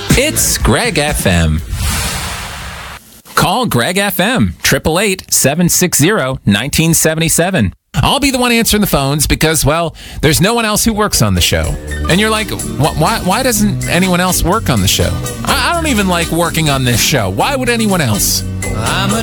It's Greg FM. Call Greg FM, 888-760-1977. I'll be the one answering the phones because, well, there's no one else who works on the show. And you're like, why doesn't anyone else work on the show? I don't even like working on this show. Why would anyone else?